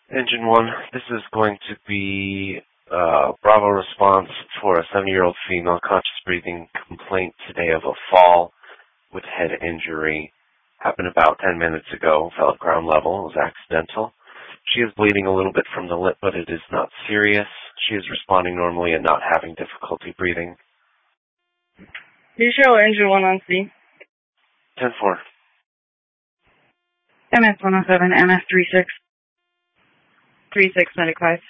Engine 1, this is going to be Bravo response for a 70-year-old female conscious breathing complaint today of a fall with head injury. Happened about 10 minutes ago, fell at ground level, it was accidental. She is bleeding a little bit from the lip, but it is not serious. She is responding normally and not having difficulty breathing. You show Engine 1 on C. 10-4. MS-107, MS-36. 36, medic 5.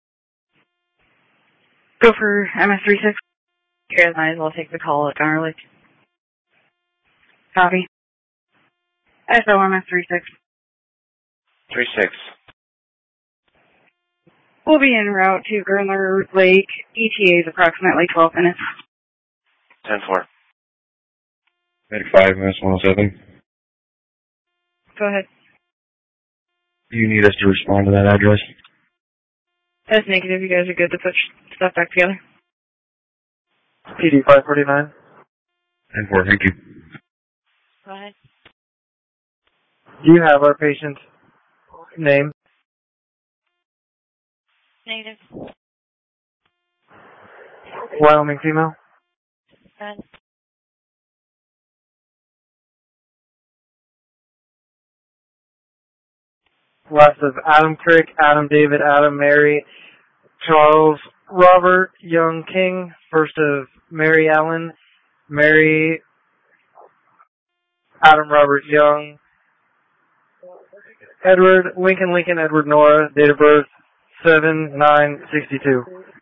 Go for MS-36. You guys might as well take the call at Garlic. Copy. SO MS-36. 36. We'll be en route to Gurner Lake. ETA is approximately 12 minutes. 10-4. Medic 5, MS-107. Go ahead. Do you need us to respond to that address? That's negative. You guys are good to put stuff back together. PD 549. 10-4, thank you. Go ahead. Do you have our patient's name? Negative. Wyoming female? Go ahead. Last of Adam Crick, Adam David, Adam Mary, Charles Robert Young King. First of Mary Allen, Mary Adam Robert Young, Edward Lincoln Edward Nora, date of birth 7/9/62.